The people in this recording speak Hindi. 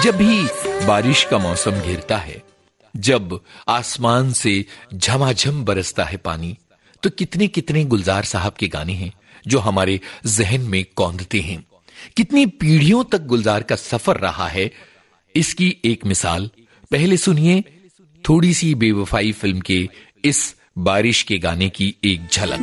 जब भी बारिश का मौसम घिरता है, जब आसमान से झमाझम बरसता है पानी, तो कितने कितने गुलजार साहब के गाने हैं जो हमारे जहन में कौंधते हैं। कितनी पीढ़ियों तक गुलजार का सफर रहा है, इसकी एक मिसाल पहले सुनिए थोड़ी सी बेवफाई फिल्म के इस बारिश के गाने की एक झलक।